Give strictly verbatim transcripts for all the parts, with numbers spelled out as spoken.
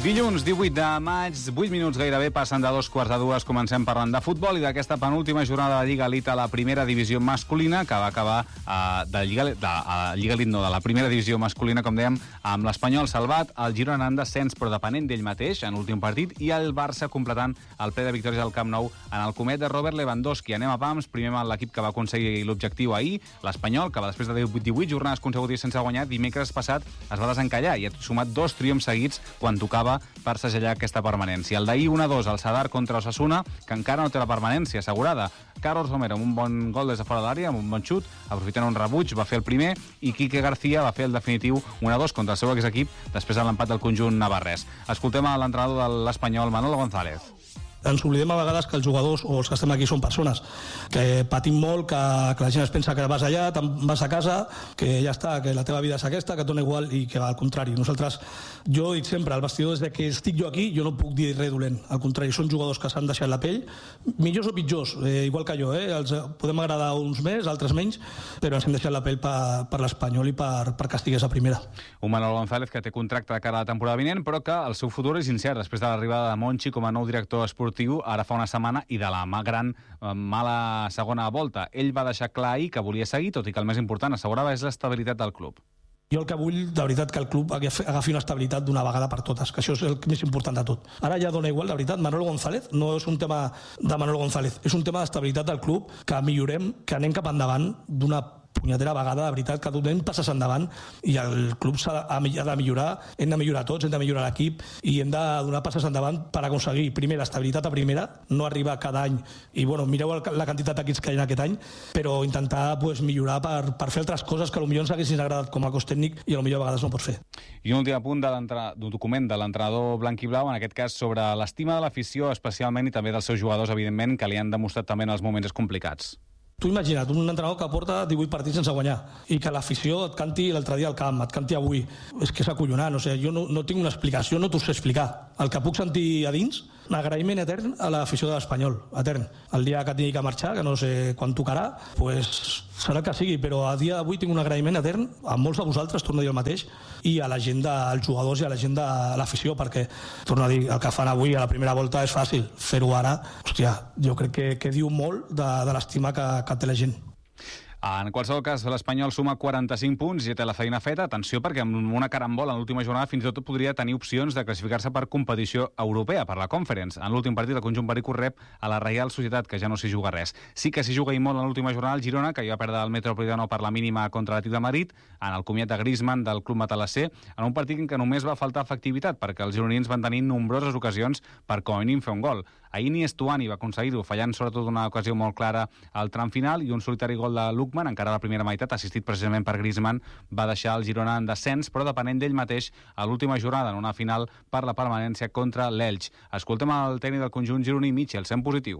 Dilluns, divuit de maig, vuit minuts gairebé passen de dos quarts de dues. Comencem parlant de futbol i d'aquesta penúltima jornada de Lliga Elite a la primera divisió masculina, que va acabar uh, de Lliga, de, uh, Lliga Elite, no, de la primera divisió masculina, com dèiem, amb l'Espanyol salvat, el Girona en descens, però depenent d'ell mateix, en l'últim partit, i el Barça completant el ple de victòries al Camp Nou en el comet de Robert Lewandowski. Anem a pams, primer amb l'equip que va aconseguir l'objectiu ahir, l'Espanyol, que va després de divuit jornades consecutives sense guanyar, dimecres passat es va desencallar i ha sumat dos triomfs seguits quan tocava per segellar aquesta permanència. El d'ahir un a dos al Sadar contra Osasuna, que encara no té la permanència assegurada. Carlos Romero amb un bon gol des de fora de l'àrea, amb un bon xut, aprofitant un rebuig, va fer el primer, i Quique García va fer el definitiu un a dos contra el seu exequip després de l'empat del conjunt navarrès. Escoltem a l'entrenador de l'Espanyol, Manolo González. Ens oblidem a vegades que els jugadors o els que estem aquí són persones, que patim molt, que, que la gent es pensa que vas allà, te'n vas a casa, que ja està, que la teva vida és aquesta, que et dona igual, i que al contrari. Nosaltres, jo he dit sempre, al vestidor, des que estic jo aquí, jo no puc dir res dolent. Al contrari, són jugadors que s'han deixat la pell, millors o pitjors, eh, igual que jo, eh? Els podem agradar uns més, altres menys, però ens hem deixat la pell per, per l'Espanyol i per, per que estigués a primera. Un Manolo González que té contracte de cara a la temporada vinent, però que el seu futur és incert després de l'arribada de Monchi com a nou director esportiu ara fa una setmana i de la gran eh, mala segona volta. Ell va deixar clar ahir que volia seguir, tot i que el més important, assegurava, és l'estabilitat del club. Jo el que vull, de veritat, que el club agafi una estabilitat d'una vegada per totes, que això és el més important de tot. Ara ja dona igual, de veritat, Manolo González no és un tema de Manolo González, és un tema d'estabilitat del club, que millorem, que anem cap endavant d'una punyetera vegada, de veritat, que donem passes endavant, i el club s'ha de millorar, hem de millorar tots, hem de millorar l'equip, i hem de donar passes endavant per aconseguir, primer, l'estabilitat a primera, no arribar cada any, i bueno, mireu la quantitat d'equips que hi ha aquest any, però intentar pues, millorar per, per fer altres coses que potser ens haguessin agradat com a cos tècnic i potser a vegades no pots fer. I un últim punt d'un document de l'entrenador blanc i blau, en aquest cas sobre l'estima de l'afició, especialment, i també dels seus jugadors, evidentment, que li han demostrat també en els moments complicats. Tu imagina't, un entrenador que porta divuit partits sense guanyar i que l'afició et canti l'altre dia al camp, et canti avui. És que és acollonant, o sigui, jo no, no tinc una explicació, no t'ho sé explicar. El que puc sentir a dins, un agraïment etern a l'afició de l'Espanyol, etern. El dia que tingui que marxar, que no sé quan tocarà, pues serà que sigui, però a dia d'avui tinc un agraïment etern a molts de vosaltres, torno a dir el mateix, i a la gent dels jugadors i a la gent de l'afició, perquè, torno a dir, el que fan avui a la primera volta és fàcil, fer-ho ara, hòstia, jo crec que, que diu molt de, de l'estima que, que té la gent. En qualsevol cas, l'Espanyol suma quaranta-cinc punts i ja té la feina feta. Atenció, perquè amb una carambola en l'última jornada fins i tot podria tenir opcions de classificar-se per competició europea, per la Conference. En l'últim partit, el conjunt perico rep a la Reial Societat, que ja no s'hi juga res. Sí que s'hi juga i molt en l'última jornada el Girona, que ja va perdre el Metropolitano per la mínima contra l'Atlètic de Madrid, en el comiat de Griezmann del club matalasser, en un partit en què només va faltar efectivitat, perquè els gironins van tenir nombroses ocasions per com a mínim fer un gol. Ahir ni Estuani va aconseguir-ho, fallant sobretot una ocasió molt clara al tram final, i un solitari gol de Lukman, encara a la primera meitat, assistit precisament per Griezmann, va deixar el Girona en descens, però depenent d'ell mateix a l'última jornada, en una final per la permanència contra l'Elx. Escoltem el tècnic del conjunt gironí, Michel, sent positiu.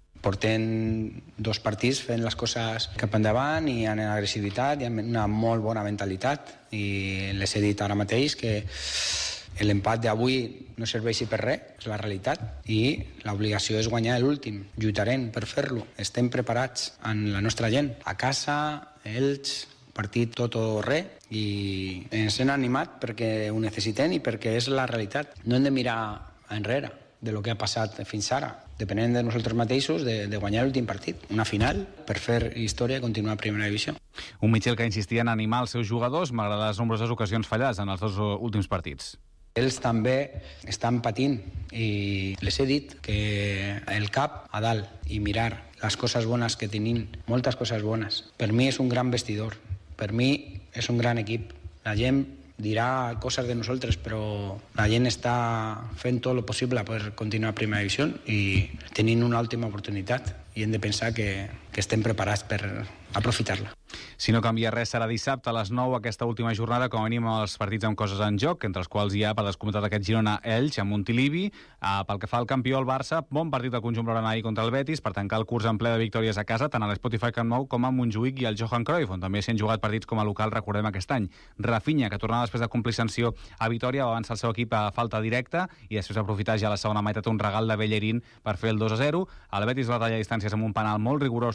Portem dos partits fent les coses cap endavant i en agressivitat i amb una molt bona mentalitat, i les he dit ara mateix que l'empat d'avui no serveixi per res, és la realitat, i l'obligació és guanyar l'últim. Lluitarem per fer-lo, estem preparats amb la nostra gent, a casa, ells, partit tot o res, i ens hem animat perquè ho necessitem i perquè és la realitat. No hem de mirar enrere de lo que ha passat fins ara, depenent de nosaltres mateixos, de, de guanyar l'últim partit, una final, per fer història i continuar a primera divisió. Un Michel que insistia en animar els seus jugadors, malgrat les nombroses ocasions fallades en els dos últims partits. Ells també estan patint i les he dit que el cap a dalt i mirar les coses bones que tenim, moltes coses bones. Per mi és un gran vestidor, per mi és un gran equip. La gent dirà coses de nosaltres, però la gent està fent tot el possible per continuar a primera divisió i tenint una última oportunitat, i hem de pensar que, que estem preparats per aprofitar-la. Si no canvia res, serà dissabte a les nou aquesta última jornada, com a mínim els partits amb coses en joc, entre els quals hi ha, per descomptat, aquest Girona-Elx amb Montilivi. Uh, pel que fa al campió, el Barça, bon partit del conjunt blaugrana ahir contra el Betis, per tancar el curs en ple de victòries a casa, tant a l'Spotify Camp Nou com a Montjuïc i al Johan Cruyff, on també s'hi han jugat partits com a local, recordem, aquest any. Rafinha, que tornava després de complir sanció a Vitòria, va avançar el seu equip a falta directa i després va aprofitar ja la segona meitat un regal de Bellerín per fer el dos a zero. El Betis va tallar distàncies amb un penal molt rigorós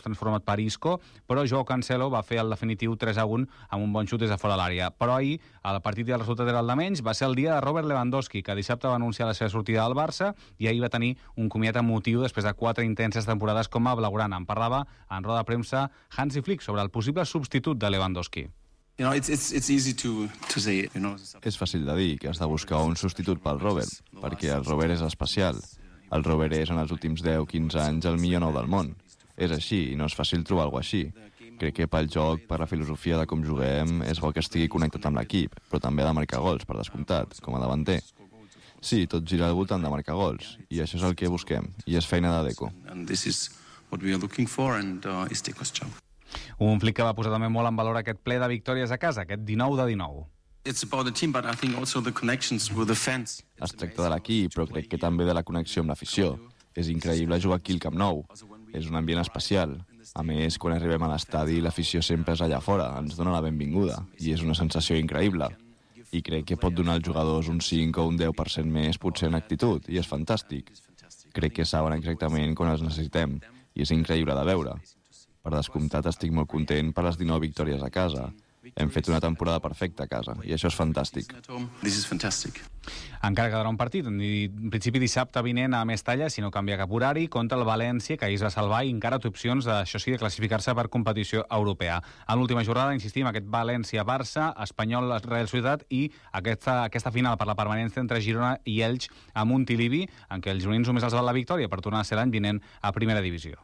transformat per Isco, però Joao Cancelo va fer el definitiu tres a un amb un bon xut des de fora de l'àrea. Però ahir, el partit i el resultat era el de menys, va ser el dia de Robert Lewandowski, que dissabte va anunciar la seva sortida del Barça i ahir va tenir un comiat emotiu després de quatre intenses temporades com a blaugrana. En parlava en roda de premsa Hansi Flick sobre el possible substitut de Lewandowski. You know, it's, it's, it's easy to, to say, you know. És fàcil de dir que has de buscar un substitut pel Robert, perquè el Robert és especial. El Robert és en els últims deu a quinze anys el millor nou del món. És així i no és fàcil trobar alguna cosa així. Crec que pel joc, per la filosofia de com juguem, és bo que estigui connectat amb l'equip, però també ha de marcar gols, per descomptat, com a davanter. Sí, tot gira al voltant de marcar gols, i això és el que busquem, i és feina de Deco. And this is what we are looking for, and uh, it's Deco's job. Un Flick que va posar també molt en valor aquest ple de victòries a casa, aquest dinou de dinou. It's about the team, but I think also the connections with the fans. Es tracta de l'equip, però crec que també de la connexió amb l'afició. És increïble jugar aquí al Camp Nou. És un ambient especial. A més, quan arribem a l'estadi, l'afició sempre és allà fora, ens dona la benvinguda, i és una sensació increïble. I crec que pot donar als jugadors un cinc o un deu per cent més, potser en actitud, i és fantàstic. Crec que saben exactament quan els necessitem, i és increïble de veure. Per descomptat, estic molt content per les dinou victòries a casa. Hem fet una temporada perfecta a casa, i això és fantàstic. This is fantastic. Encara quedarà un partit, en principi dissabte vinent a Mestalla, si no canvia cap horari, contra el València, que ahir es va salvar i encara té opcions, de, això sí, de classificar-se per competició europea. En l'última jornada, insistim, aquest València-Barça, Espanyol-Real Societat i aquesta, aquesta final per la permanència entre Girona i Elx a Montilivi, en què els gironins només els val la victòria per tornar a ser l'any vinent a primera divisió.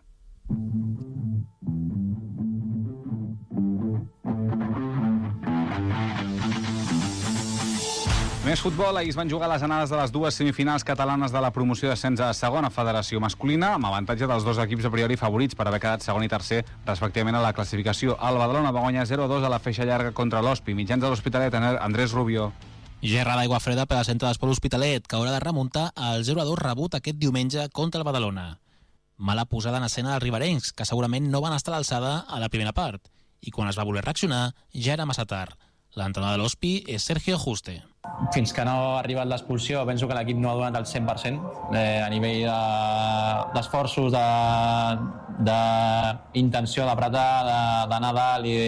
Més futbol, ahir es van jugar les anades de les dues semifinals catalanes de la promoció d'ascens a segona federació masculina, amb avantatge dels dos equips a priori favorits per haver quedat segon i tercer, respectivament a la classificació. El Badalona va guanyar zero a dos a la feixa llarga contra l'Hospi. Mitjans de l'Hospitalet, Andrés Rubio. Gerra d'aigua freda per al centre d'Esport Hospitalet, que haurà de remuntar al zero a dos rebut aquest diumenge contra el Badalona. Mala posada en escena dels riberencs, que segurament no van estar a l'alçada a la primera part, i quan es va voler reaccionar ja era massa tard. L'entrenador de l'Hospi és Sergio Juste. Fins que no ha arribat l'expulsió, penso que l'equip no ha donat el cent per cent eh, a nivell d'esforços, de, d'intenció d'apretar, d'anar a dalt i...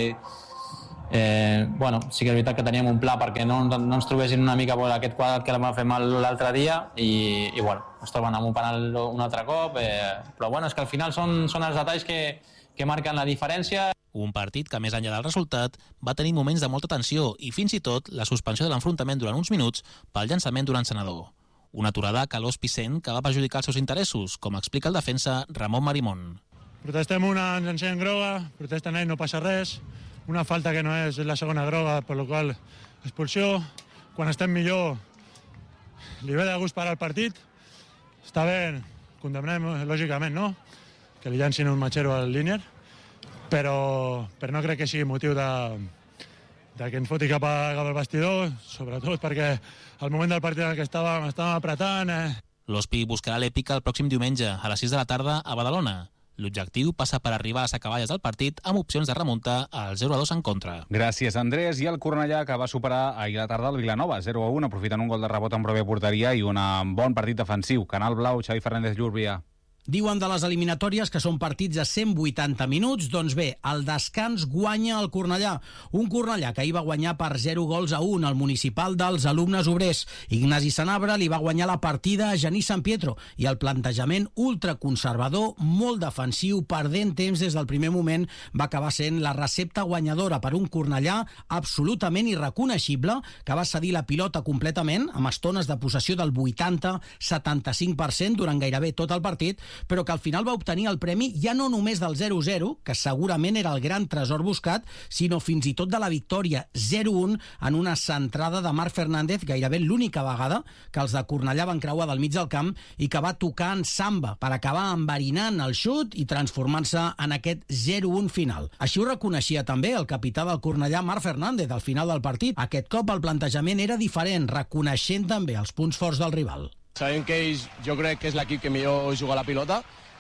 Eh, bueno, sí que és veritat que teníem un pla perquè no, no ens trobessin una mica per aquest quadrat que vam fer mal l'altre dia i, i bueno, es troben amb un penal un altre cop, eh, però bueno, és que al final són, són els detalls que, que marquen la diferència. Un partit que, més enllà del resultat, va tenir moments de molta tensió i fins i tot la suspensió de l'enfrontament durant uns minuts pel llançament d'un encenedor. Una aturada que l'Hospi sent que va perjudicar els seus interessos, com explica el defensa Ramon Marimón. Protestem una, ens encenen groga, protesten ells, no passa res. Una falta que no és, és la segona groga, per la qual expulsió. Quan estem millor, li ve de gust parar el partit. Està bé, condemnem, lògicament, no? Que li llancin un matxero al línier, però, però no crec que sigui motiu de, de que ens foti cap, a, cap al vestidor, sobretot perquè al moment del partit en què estàvem, estàvem apretant... Eh. L'Hospi buscarà l'èpica el pròxim diumenge, a les sis de la tarda, a Badalona. L'objectiu passa per arribar a les acaballes del partit amb opcions de remuntar al zero a dos en contra. Gràcies, Andrés. I el Cornellà, que va superar ahir a la tarda el Vilanova, zero a un, aprofitant un gol de rebot amb pròpia porteria i un bon partit defensiu. Canal Blau, Xavi Fernández Llúrbia. Diuen de les eliminatòries que són partits de cent vuitanta minuts, doncs bé, el descans guanya el Cornellà. Un Cornellà que ahir va guanyar per zero gols a un al municipal dels alumnes obrers. Ignasi Sanabra li va guanyar la partida a Genís San Pietro i el plantejament ultraconservador, molt defensiu, perdent temps des del primer moment, va acabar sent la recepta guanyadora per un Cornellà absolutament irreconeixible, que va cedir la pilota completament, amb estones de possessió del vuitanta a setanta-cinc per cent durant gairebé tot el partit, però que al final va obtenir el premi ja no només del zero a zero, que segurament era el gran tresor buscat, sinó fins i tot de la victòria zero a un en una centrada de Marc Fernández, gairebé l'única vegada que els de Cornellà van creuar del mig del camp i que va tocar en samba per acabar enverinant el xut i transformant-se en aquest zero a un final. Així ho reconeixia també el capità del Cornellà, Marc Fernández, al final del partit. Aquest cop el plantejament era diferent, reconeixent també els punts forts del rival. Sabem que ells, jo crec que és l'equip que millor juga la pilota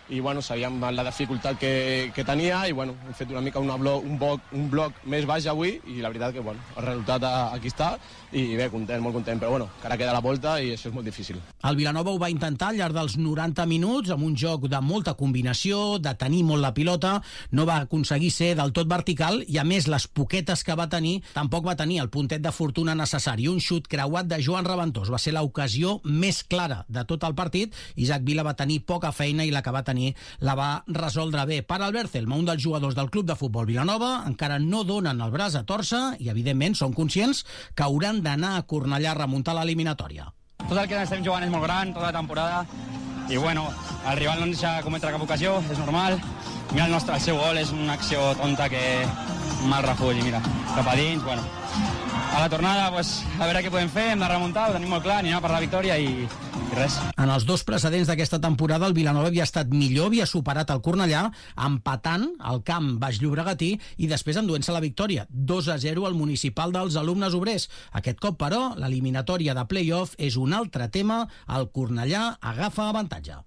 i bueno, sabíem la dificultat que, que tenia i bueno, hem fet una mica una bloc, un, bloc, un bloc més baix avui i la veritat que bueno, el resultat aquí està i bé, content, molt content, però bueno, encara queda la volta i això és molt difícil. El Vilanova ho va intentar al llarg dels noranta minuts amb un joc de molta combinació, de tenir molt la pilota, no va aconseguir ser del tot vertical i a més les poquetes que va tenir tampoc va tenir el puntet de fortuna necessari. Un xut creuat de Joan Reventós va ser l'ocasió més clara de tot el partit. Isaac Vila va tenir poca feina i la que va tenir la va resoldre bé. Per Albert Celma, un dels jugadors del Club de Futbol Vilanova, encara no donen el braç a tòrcer i, evidentment, són conscients que hauran d'anar a Cornellà a remuntar l'eliminatòria. Tot el que estem jugant és molt gran, tota la temporada, i bueno, el rival no ens deixa cometre cap ocasió, és normal. Mira, el, nostre, el seu gol és una acció tonta que mal refull, mira, cap a dins, bueno. A la tornada, pues, a veure què podem fer, hem de remuntar, ho tenim molt clar, anirem per la victòria i, i res. En els dos precedents d'aquesta temporada, el Vilanova havia estat millor, havia superat el Cornellà, empatant al camp Baix Llobregatí i després enduent-se la victòria, dos a zero al municipal dels Alumnes Obrers. Aquest cop, però, l'eliminatòria de play-off és un altre tema, el Cornellà agafa avantatge.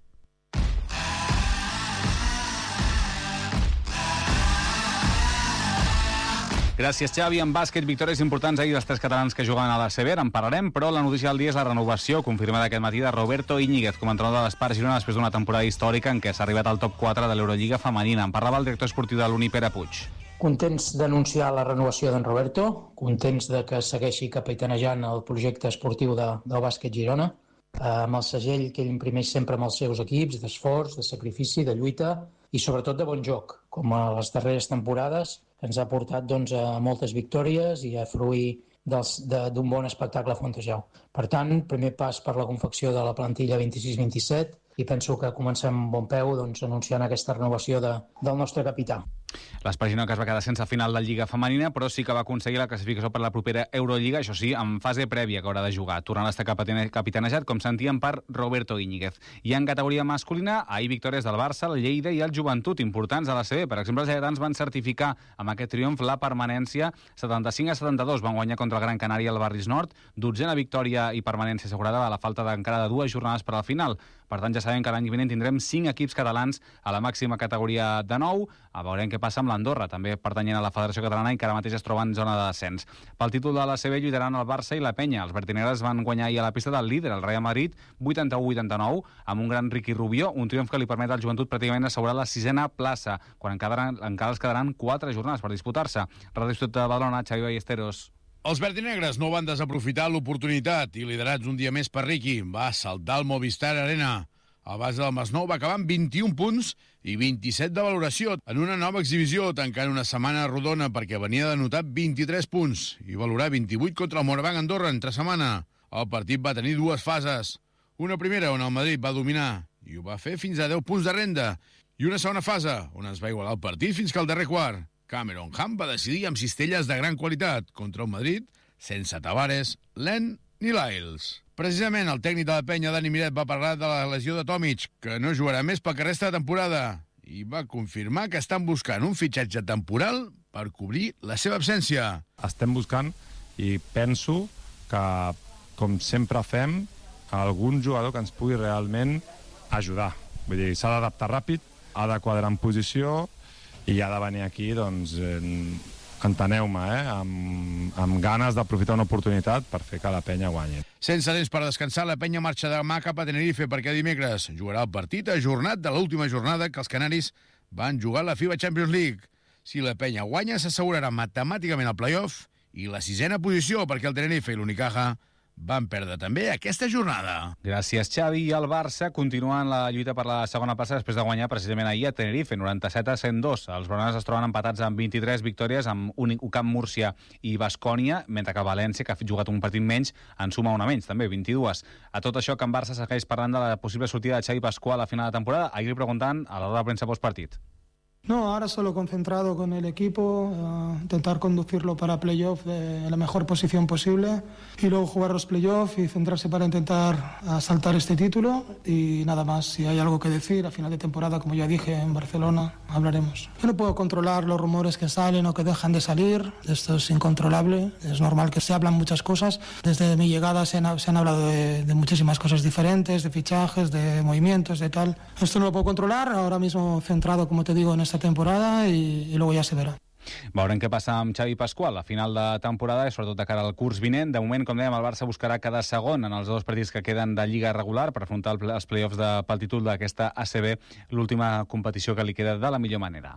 Gràcies, Xavi. En bàsquet, victòries importants ahir dels tres catalans que juguen a la C B. En parlarem, però la notícia del dia és la renovació confirmada aquest matí de Roberto Íñiguez com a entrenador de l'Espart Girona després d'una temporada històrica en què s'ha arribat al top quatre de l'Eurolliga femenina. En parlava el director esportiu de l'Uni, Pere Puig. Contents d'anunciar la renovació d'en Roberto, contents de que segueixi capitanejant el projecte esportiu de, del bàsquet Girona, eh, amb el segell que ell imprimeix sempre amb els seus equips, d'esforç, de sacrifici, de lluita i sobretot de bon joc, com a les darreres temporades, que ens ha portat doncs, a moltes victòries i a fruir d'un bon espectacle a Fontejau. Per tant, primer pas per la confecció de la plantilla vint-i-sis vint-i set i penso que comencem amb bon peu doncs, anunciant aquesta renovació de, del nostre capità. L'Espart Girona, que es va quedar sense final de Lliga femenina, però sí que va aconseguir la classificació per la propera Eurolliga, això sí, en fase prèvia que haurà de jugar, tornant a estar capitanejat, com sentíem, per Roberto Íñiguez. I en categoria masculina, ahir victòries del Barça, el Lleida i el Joventut, importants a la C B. Per exemple, els lleidatans van certificar amb aquest triomf la permanència setanta-cinc a setanta-dos. Van guanyar contra el Gran Canària al Barris Nord, dotzena victòria i permanència assegurada a la falta d'encara de dues jornades per al final. Per tant, ja sabem que l'any vinent tindrem cinc equips catalans a la màxima categoria de nou. A veurem què passa amb l'Andorra, també pertanyent a la Federació Catalana i que ara mateix es troba en zona de descens. Pel títol de la C B lluitaran el Barça i la Penya. Els vertinegres van guanyar ahir a la pista del líder, el Real Madrid, vuitanta-u a vuitanta-nou, amb un gran Ricky Rubio, un triomf que li permet al Joventut pràcticament assegurar la sisena plaça, quan encara, encara els quedaran quatre jornades per disputar-se. Ràdio Ciutat de Badalona, Xavi Ballesteros. Els vertinegres no van desaprofitar l'oportunitat i, liderats un dia més per Ricky, va saltar al Movistar Arena. El base del Masnou va acabar amb vint-i-un punts i vint-i-set de valoració en una nova exhibició, tancant una setmana rodona perquè venia d'anotar vint-i-tres punts i valorar vint-i-vuit contra el Morabanc Andorra entre setmana. El partit va tenir dues fases. Una primera on el Madrid va dominar i ho va fer fins a deu punts de renda, i una segona fase on es va igualar el partit fins que al darrer quart. Cameron Hunt va decidir amb cistelles de gran qualitat contra un Madrid sense Tavares, Len ni Lyles. Precisament, el tècnic de la Penya, Dani Miret, va parlar de la lesió de Tomic, que no jugarà més pel que resta de temporada, i va confirmar que estan buscant un fitxatge temporal per cobrir la seva absència. Estem buscant, i penso que, com sempre fem, algun jugador que ens pugui realment ajudar. Vull dir, s'ha d'adaptar ràpid, ha de quadrar en posició i ha de venir aquí, doncs, enteneu-me, eh? amb, amb ganes d'aprofitar una oportunitat per fer que la Penya guanyi. Sense temps per descansar, la Penya marxa demà cap a Tenerife perquè dimecres jugarà el partit ajornat de l'última jornada que els canaris van jugar a la FIBA Champions League. Si la Penya guanya, s'assegurarà matemàticament el play-off i la sisena posició perquè el Tenerife i l'Unicaja van perdre també aquesta jornada. Gràcies, Xavi. I el Barça continua en la lluita per la segona plaça després de guanyar precisament ahir a Tenerife, noranta-set a cent dos. Els blaugranes es troben empatats amb vint-i-tres victòries amb un Camp Múrcia i Baskònia, mentre que València, que ha jugat un partit menys, en suma una menys, també, vint-i-dues. A tot això, Can Barça segueix parlant de la possible sortida de Xavi Pasqual a final de temporada. Ahir li preguntant a l'hora de premsa postpartit. No, ahora solo concentrado con el equipo, uh, intentar conducirlo para playoff en la mejor posición posible y luego jugar los playoffs y centrarse para intentar asaltar este título y nada más. Si hay algo que decir a final de temporada, como ya dije, en Barcelona, hablaremos. Yo no puedo controlar los rumores que salen o que dejan de salir, esto es incontrolable, es normal que se hablan muchas cosas. Desde mi llegada se han, se han hablado de, de muchísimas cosas diferentes, de fichajes, de movimientos, de tal. Esto no lo puedo controlar, ahora mismo centrado, como te digo, en esta temporada i, i luego ja se verà. Veurem què passa amb Xavi Pasqual a final de temporada i sobretot de cara al curs vinent. De moment, com dèiem, el Barça buscarà cada segon en els dos partits que queden de Lliga regular per afrontar els play-offs de, pel títol d'aquesta A C B, l'última competició que li queda de la millor manera.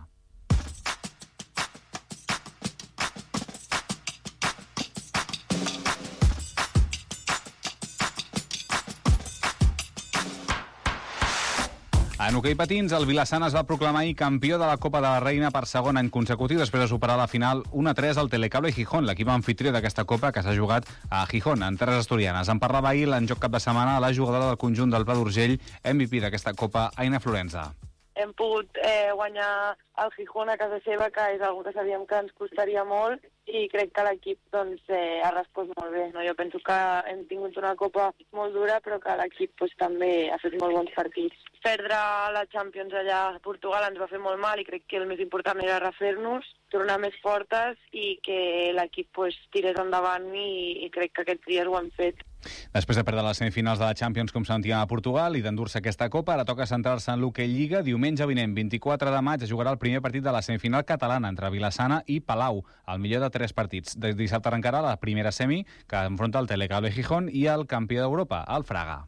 En hoquei patins, el Vilassana es va proclamar ahir campió de la Copa de la Reina per segon any consecutiu després de superar la final un a tres al Telecable i Gijón, l'equip anfitrió d'aquesta Copa que s'ha jugat a Gijón, en terres asturianes. En parlava ahir l'enjoc cap de setmana la jugadora del conjunt del Pla d'Urgell, M V P d'aquesta Copa, Aina Florenza. Hem pogut eh, guanyar el Gijón a casa seva, que és una que sabíem que ens costaria molt, i crec que l'equip doncs, eh, ha respost molt bé. No? Jo penso que hem tingut una Copa molt dura, però que l'equip pues, també ha fet molt bons partits. Perdre la Champions allà a Portugal ens va fer molt mal i crec que el més important era refer-nos, tornar més fortes i que l'equip pues, tirés endavant i, i crec que aquests dies ho han fet. Després de perdre les semifinals de la Champions com sentíem a Portugal i d'endur-se aquesta Copa, ara toca centrar-se en l'hoquei Lliga. Diumenge vinent, vint-i-quatre de maig, es jugarà el primer partit de la semifinal catalana entre Vilassana i Palau, el millor de tres partits. De dissabte arrencarà la primera semi, que enfronta el Telecable Gijón i el campió d'Europa, el Fraga.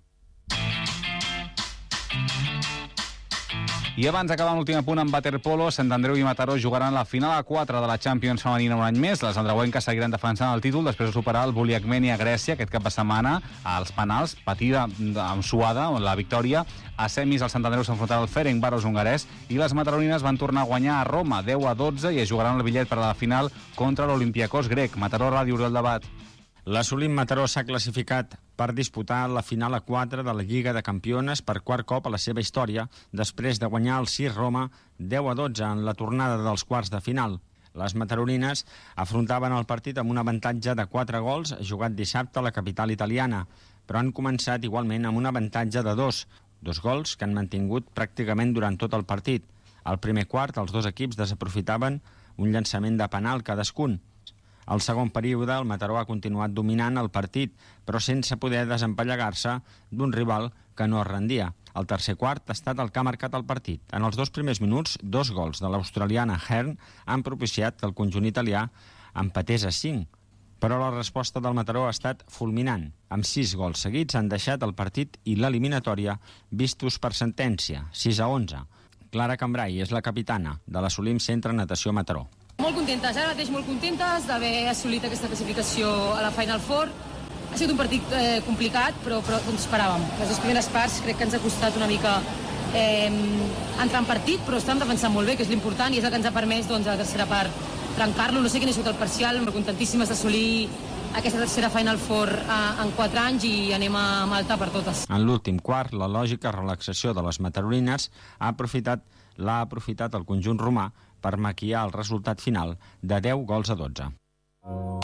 I abans d'acabar l'últim punt amb waterpolo, Sant Andreu i Mataró jugaran la final a quatre de la Champions femenina un any més. Les andreuenques seguiran defensant el títol després de superar el Buliacmeni a Grècia aquest cap de setmana als penals, patida amb suada la victòria. A semis el Sant Andreu s'enfrontarà al Ferencváros hongarès i les mataronines van tornar a guanyar a Roma deu a dotze i es jugaran el bitllet per a la final contra l'Olympiacos grec. Mataró, Ràdio, obri el debat. L'Assolim Mataró s'ha classificat per disputar la final a quatre de la Lliga de Campiones per quart cop a la seva història, després de guanyar el Sis Roma deu a dotze en la tornada dels quarts de final. Les mataronines afrontaven el partit amb un avantatge de quatre gols jugat dissabte a la capital italiana, però han començat igualment amb un avantatge de dos, dos gols que han mantingut pràcticament durant tot el partit. Al primer quart, els dos equips desaprofitaven un llançament de penal cadascun. Al segon període, el Mataró ha continuat dominant el partit, però sense poder desempallegar-se d'un rival que no es rendia. El tercer quart ha estat el que ha marcat el partit. En els dos primers minuts, dos gols de l'australiana Hearn han propiciat que el conjunt italià empatés a cinc. Però la resposta del Mataró ha estat fulminant. Amb sis gols seguits han deixat el partit i l'eliminatòria vistos per sentència, sis a onze. Clara Cambrai és la capitana de l'Assolim Centre Natació Mataró. Molt contentes, ara mateix molt contentes d'haver assolit aquesta classificació a la Final Four. Ha sigut un partit eh, complicat, però, però ens esperàvem. Les dues primeres parts crec que ens ha costat una mica eh, entrar en partit, però estem defensant molt bé, que és l'important, i és el que ens ha permès doncs, a la tercera part trencar-lo. No sé quin ha sigut el parcial, però contentíssimes d'assolir aquesta tercera Final Four eh, en quatre anys i anem a Malta per totes. En l'últim quart, la lògica relaxació de les mataronines ha aprofitat l'ha aprofitat el conjunt romà per maquillar el resultat final de deu gols a dotze.